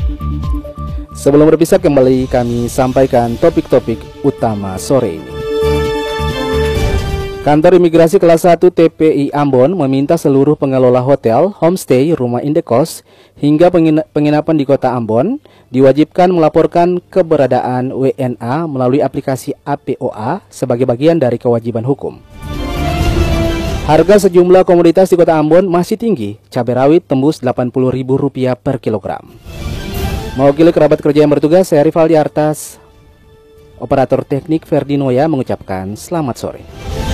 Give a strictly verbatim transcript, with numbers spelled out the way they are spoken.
Sebelum berpisah kembali kami sampaikan topik-topik utama sore ini. Kantor Imigrasi Kelas satu T P I Ambon meminta seluruh pengelola hotel, homestay, rumah indekos, hingga penginapan di kota Ambon diwajibkan melaporkan keberadaan W N A melalui aplikasi A P O A sebagai bagian dari kewajiban hukum. Harga sejumlah komoditas di kota Ambon masih tinggi, cabai rawit tembus delapan puluh ribu rupiah per kilogram. Mewakili kerabat kerja yang bertugas, saya Rivaldi Artas, operator teknik Ferdinoya mengucapkan selamat sore.